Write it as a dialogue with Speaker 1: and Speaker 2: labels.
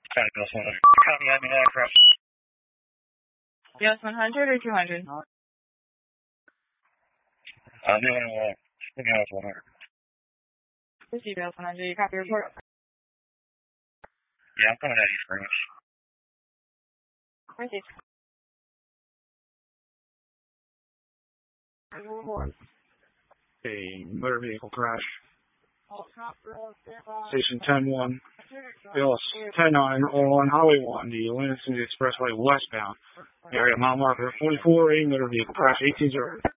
Speaker 1: Bios 100. Copy, I mean aircraft.
Speaker 2: Bios 100 or 200?
Speaker 1: I'm doing Bios 100.
Speaker 2: Receive Bios 100. You copy report?
Speaker 1: Yeah, I'm coming at you pretty much.
Speaker 2: Receive.
Speaker 3: A motor vehicle crash. Station 10-1, Bios 10-9 on Highway 1, the Atlantic City Expressway westbound. Area mile marker 44, a motor vehicle crash 18-0.